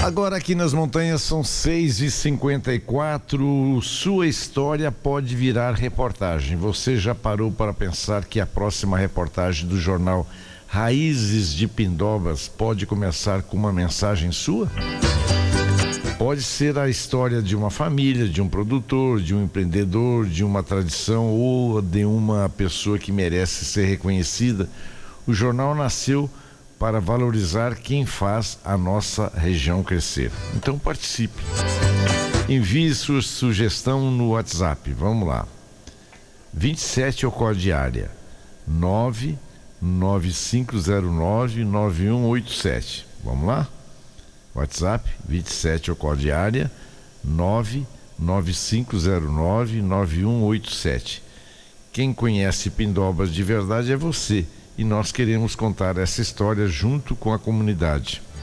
Agora aqui nas montanhas são 6h54. Sua história pode virar reportagem. Você já parou para pensar que a próxima reportagem do jornal Raízes de Pindobas pode começar com uma mensagem sua? Pode ser a história de uma família, de um produtor, de um empreendedor, de uma tradição ou de uma pessoa que merece ser reconhecida. O jornal nasceu para valorizar quem faz a nossa região crescer. Então participe. Envie sua sugestão no WhatsApp. Vamos lá. 27 é o código de área. 99509-9187. Vamos lá? WhatsApp 27 é o código de área. 99509-9187. Quem conhece Pindobas de verdade é você. E nós queremos contar essa história junto com a comunidade.